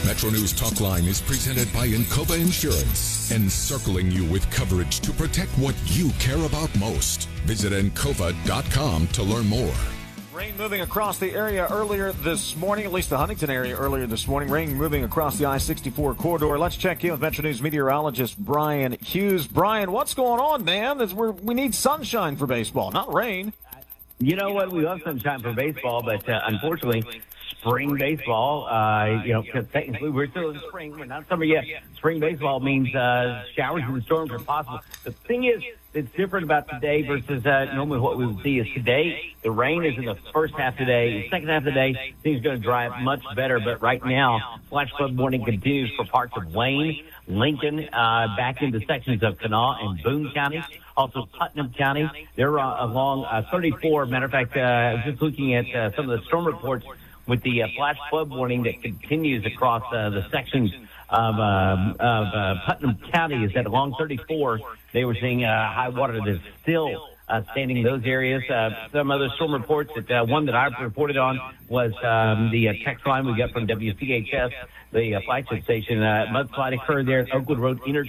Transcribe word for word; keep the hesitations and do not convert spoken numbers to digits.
Metro News Talk Line is presented by Encova Insurance, encircling you with coverage to protect what you care about most. Visit encova dot com to learn more. Rain moving across the area earlier this morning, at least the Huntington area earlier this morning. Rain moving across the I sixty-four corridor. Let's check in with Metro News meteorologist Brian Hughes. Brian, what's going on, man? It's, we're, we need sunshine for baseball, not rain. You know what? We love sunshine for baseball, but uh, unfortunately, spring baseball, uh, you know, because technically we're still in spring. We're not summer yet. Spring baseball means uh, showers and storms are possible. The thing is, it's different about today versus uh, normally what we would see is today, the rain is in the first half today. The second half of the day, things are going to dry up much better. But right now, flash flood warning continues for parts of Wayne, Lincoln, uh, back into sections of Kanawha and Boone counties. Also, Putnam County, they're uh, along uh, thirty-four. Matter of fact, uh, I was just looking at uh, some of the storm reports with the uh, flash flood warning that continues across uh, the sections of, uh, of uh, Putnam County. Is that along thirty-four, they were seeing uh, high water that is still uh, standing in those areas. Uh, some other storm reports, that uh, one that I reported on was um, the uh, text line we got from W C H S, the uh, flagship station. Uh, mudslide occurred there at Oakwood Road Inter